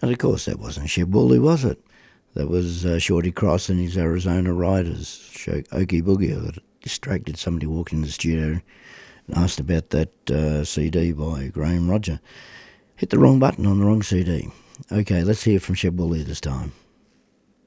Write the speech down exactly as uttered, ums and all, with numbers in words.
And of course that wasn't Sheb Woolley, was it? That was uh, Shorty Cross and his Arizona Riders, Okie Boogie. I got distracted. Somebody walked in the studio and asked about that uh, C D by Graham Roger. Hit the wrong button on the wrong C D. Okay, let's hear from Sheb Woolley this time.